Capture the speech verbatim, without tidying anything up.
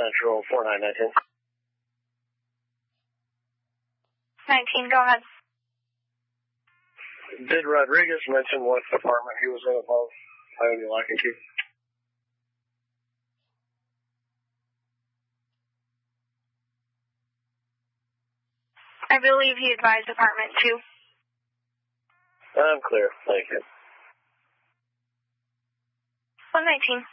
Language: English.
Central, four nine nineteen. nineteen, go ahead. Did Rodriguez mention what department he was in above Ionia Lock and Key? I believe he advised Department two. I'm clear. Thank you. one nineteen.